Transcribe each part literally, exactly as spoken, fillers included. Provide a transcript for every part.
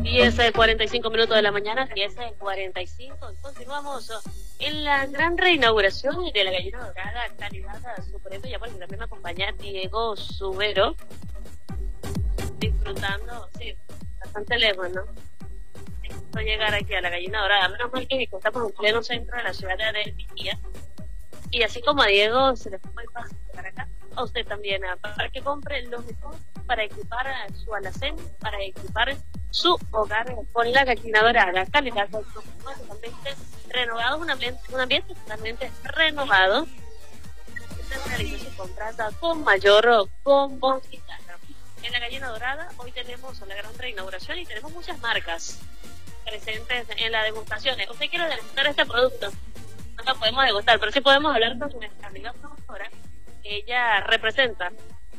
diez cuarenta y cinco minutos de la mañana, diez cuarenta y cinco. Continuamos en la gran reinauguración de la gallina dorada, calidad suprema. Ya por también me acompaña Diego Subero, disfrutando, sí, bastante lejos, ¿no? Esto llegar aquí a la gallina dorada, menos mal que estamos en pleno centro de la ciudad de Viquía. Y así como a Diego se le fue muy fácil llegar acá, a usted también, para que compre lo mejor para equipar su alacén, para equipar su hogar con la gallina dorada, calidad totalmente renovado, un ambiente, un ambiente totalmente renovado. Usted realiza su contrata con mayor comodidad. En la gallina dorada hoy tenemos la gran reinauguración y tenemos muchas marcas presentes en la degustación. Usted quiere degustar este producto, no lo podemos degustar, pero sí podemos hablar con nuestra amiga productora. Ella representa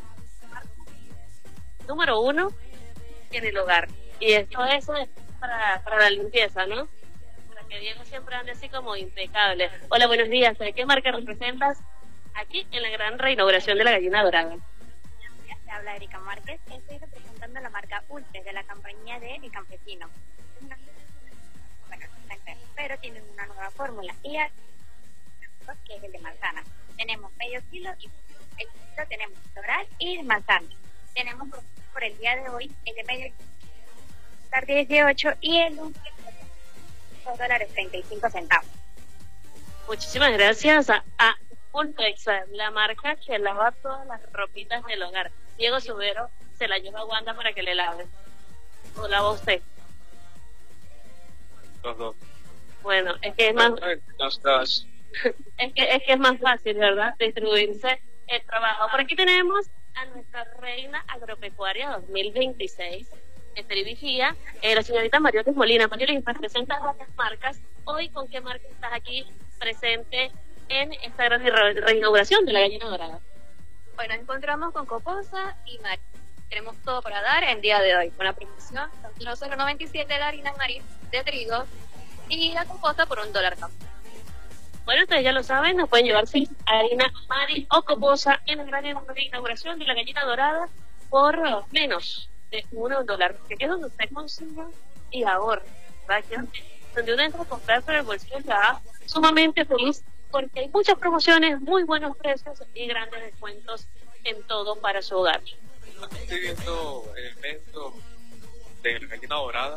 número uno en el hogar, y esto es para, para la limpieza, ¿no? Para que Diego siempre ande así como impecable. Hola, buenos días. ¿Qué marca representas aquí en la gran reinauguración de la gallina dorada? Te habla Erika Márquez. Estoy representando la marca Ultra de la compañía de El Campesino. Bueno, pero tienen una nueva fórmula y que es el de manzana. Tenemos medio kilo y el kilo tenemos doral y de manzana. Tenemos por el día de hoy el de medio kilo dieciocho y el un dos dólares treinta y cinco centavos. Muchísimas gracias a, a Ultex, la marca que lava todas las ropitas del hogar. Diego Subero se la lleva a Wanda para que le lave. ¿O lava usted? Los dos. Bueno, es que es más... Los dos. Es que, es que es más fácil, ¿verdad? Distribuirse el trabajo. Por aquí tenemos a nuestra reina agropecuaria dos mil veintiséis, Esther Vigía, eh, la señorita Mariotis Molina. Mariotis, presenta varias marcas. Hoy, ¿con qué marca estás aquí presente en esta gran re reinauguración de la gallina dorada? Hoy nos encontramos con Coposa y Mari. Tenemos todo para dar el día de hoy, con la promoción cero cero noventa y siete de la harina Mari de trigo y la Coposa por un dólar más. Bueno, ustedes ya lo saben, nos pueden llevarse harina Mari o Coposa en la gran inauguración de la gallina dorada por menos de un dólar, que es donde usted consigue y ahorra, ¿verdad? Donde uno entra a comprar por el bolsillo ya sumamente feliz, porque hay muchas promociones, muy buenos precios y grandes descuentos en todo para su hogar. Estoy viendo el evento de la gallina dorada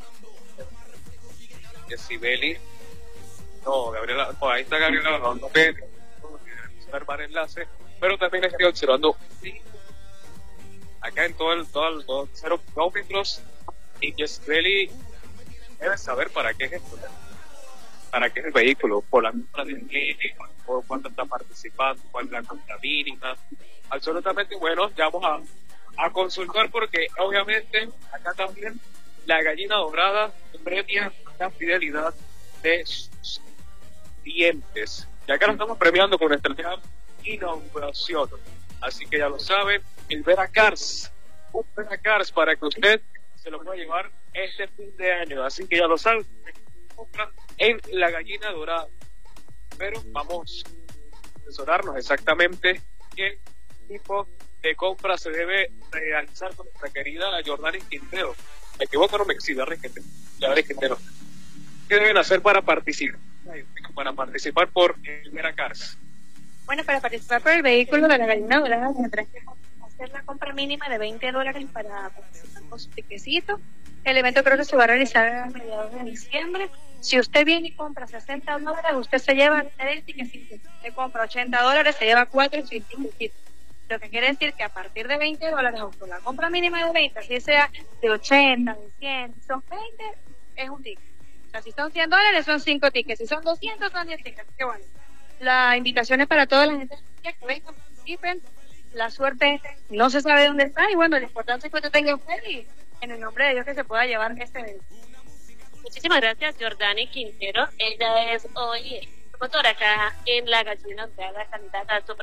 de Sibeli. No, Gabriela, no, ahí está Gabriela, no, no ve, observar enlace, pero también estoy observando acá en todo el, todo el, todo el cero kilómetros, y Sibeli debe saber para qué es esto, para qué es el vehículo, por la compra del cliente, por cuánto está participando, cuál es la compra mínima, absolutamente. Bueno, ya vamos a, a consultar, porque obviamente acá también la gallina dorada premia la fidelidad de sus clientes, ya que lo estamos premiando con nuestra gran inauguración. Así que ya lo saben, el Veracars, un Veracars para que usted se lo pueda llevar este fin de año. Así que ya lo saben, compra en la gallina dorada. Pero vamos a asesorarnos exactamente qué tipo de compra se debe realizar con nuestra querida Jordani Quintero. Me equivoco, no me exhibe, Jordani Quintero. ¿Qué deben hacer para participar? Para participar por el Veracars. Bueno, para participar por el vehículo de la gallina dorada tendrás que hacer la compra mínima de veinte dólares para participar con su tiquecito. El evento creo que se va a realizar a mediados de diciembre. Si usted viene y compra sesenta dólares, usted se lleva el tiquecito. Si usted compra ochenta dólares, se lleva cuatro y su tiquecito. Lo que quiere decir que a partir de veinte dólares, o la compra mínima de veinte, así sea de ochenta, de cien, son veinte, es un ticket. O sea, si son cien dólares, son cinco tickets. Si son doscientos, son diez tickets. Qué bueno. La invitación es para toda la gente que vengan, participen. La suerte no se sabe dónde está, y bueno, lo importante es que usted tenga fe y en el nombre de Dios que se pueda llevar este evento. Muchísimas gracias, Jordani Quintero. Ella es hoy promotora acá en la gallina dorada, candidata a